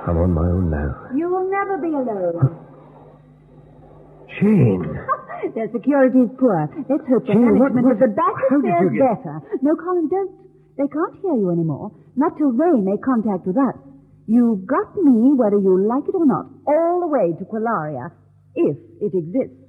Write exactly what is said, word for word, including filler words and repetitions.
I'm on my own now. You will never be alone. Jane. Their security's poor. Let's hope the Jane, what- management what- of the bank how did fares you get- better. No, Colin, don't. They can't hear you anymore. Not till they make contact with us. You've got me, whether you like it or not, all the way to Qualaria, if it exists.